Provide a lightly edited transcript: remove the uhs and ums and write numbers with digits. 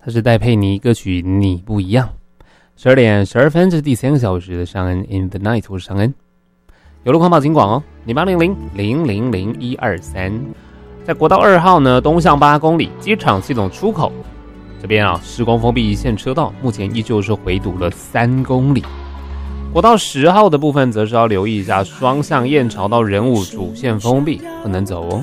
它是戴佩妮歌曲《你不一样》。12点12分，这是第3个小时的尚恩 In the Night， 我是尚恩。有路况报警广哦，0800-000-123。在国道2号呢，东向8公里机场系统出口这边啊，施工封闭一线车道，目前依旧是回堵了3公里。国道10号的部分则是要留意一下双向燕巢到仁武主线封闭，不能走哦。